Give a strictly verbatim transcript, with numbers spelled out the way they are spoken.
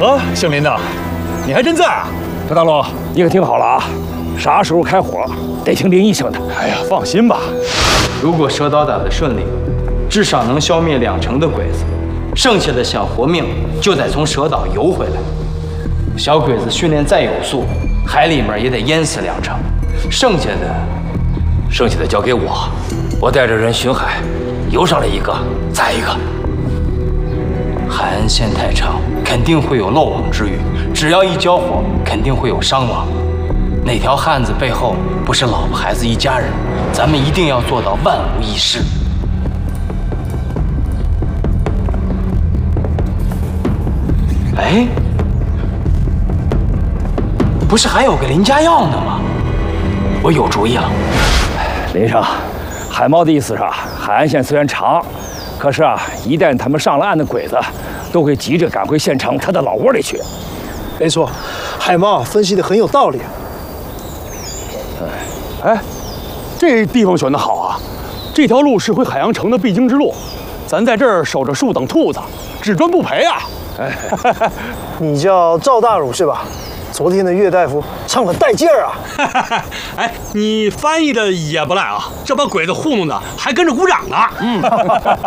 呵，姓林的，你还真在啊？ 这大龙，你可听好了啊，啥时候开火得听林医生的。 哎呀，放心吧。 如果蛇岛打得顺利，至少能消灭两成的鬼子，剩下的小活命就得从蛇岛游回来。小鬼子训练再有素，海里面也得淹死两成，剩下的， 剩下的交给我，我带着人巡海，游上来一个再一个。 海岸线太长，肯定会有漏网之鱼，只要一交火，肯定会有伤亡。那条汉子背后不是老婆孩子一家人，咱们一定要做到万无一失。哎，不是还有个林家药呢吗？我有主意了。 林生，海猫的意思是啊，海岸线虽然长，可是啊，一旦他们上了岸的鬼子，都会急着赶回县城他的老窝里去。 没错，海猫分析的很有道理。 哎，这地方选的好啊！这条路是回海洋城的必经之路，咱在这儿守着树等兔子，只赚不赔啊！ 哎，你叫赵大儒是吧？昨天的岳大夫唱的带劲儿啊！ 哎，你翻译的也不赖啊，这把鬼子糊弄的还跟着鼓掌呢。嗯。